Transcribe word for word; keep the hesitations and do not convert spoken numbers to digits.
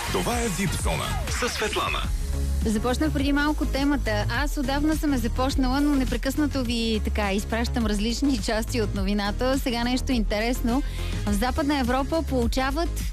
Това е Випзона със Светлана. Започнах преди малко темата. Аз отдавна съм е започнала, но непрекъснато ви така изпращам различни части от новината. Сега нещо интересно. В Западна Европа получават